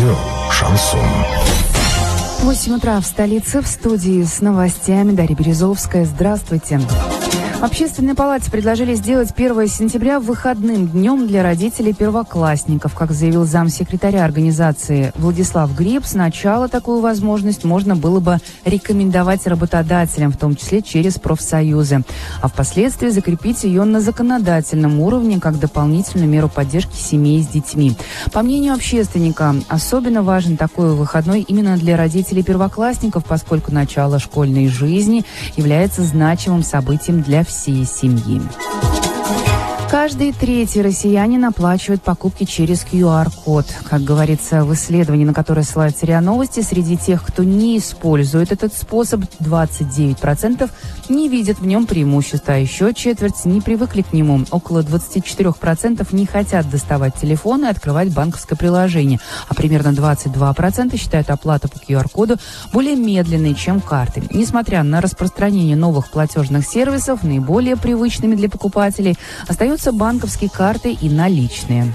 Радио «Шансон». 8 утра в столице, в студии с новостями Дарья Березовская. Здравствуйте. В Общественной палате предложили сделать 1 сентября выходным днем для родителей первоклассников. Как заявил замсекретаря организации Владислав Гриб, сначала такую возможность можно было бы рекомендовать работодателям, в том числе через профсоюзы, а впоследствии закрепить ее на законодательном уровне как дополнительную меру поддержки семей с детьми. По мнению общественника, особенно важен такой выходной именно для родителей первоклассников, поскольку начало школьной жизни является значимым событием для всей семьи. Каждый третий россиянин оплачивает покупки через QR-код. Как говорится в исследовании, на которое ссылается РИА Новости, среди тех, кто не использует этот способ, 29% не видят в нем преимущества, а еще четверть не привыкли к нему. Около 24% не хотят доставать телефон и открывать банковское приложение, а примерно 22% считают оплату по QR-коду более медленной, чем карты. Несмотря на распространение новых платежных сервисов, наиболее привычными для покупателей остаются банковские карты и наличные.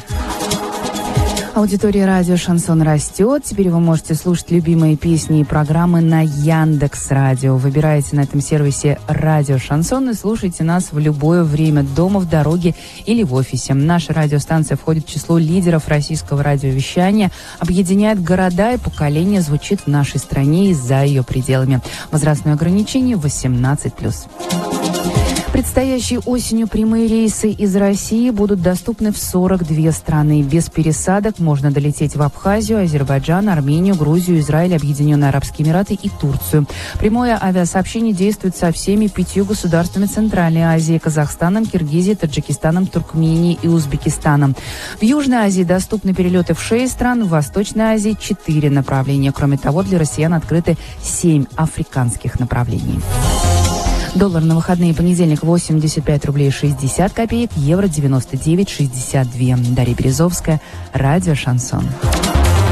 Аудитория радио «Шансон» растет. Теперь вы можете слушать любимые песни и программы на Яндекс.Радио. Выбирайте на этом сервисе «Радио Шансон» и слушайте нас в любое время, дома, в дороге или в офисе. Наша радиостанция входит в число лидеров российского радиовещания, объединяет города и поколения, звучит в нашей стране и за ее пределами. Возрастное ограничение 18+. Предстоящей осенью прямые рейсы из России будут доступны в 42 страны. Без пересадок можно долететь в Абхазию, Азербайджан, Армению, Грузию, Израиль, Объединенные Арабские Эмираты и Турцию. Прямое авиасообщение действует со всеми 5 государствами Центральной Азии: Казахстаном, Киргизией, Таджикистаном, Туркменией и Узбекистаном. В Южной Азии доступны перелеты в 6 стран, в Восточной Азии 4 направления. Кроме того, для россиян открыты 7 африканских направлений. Доллар на выходные: понедельник 85 рублей 60 копеек, евро 99,62. Дарья Березовская, радио «Шансон».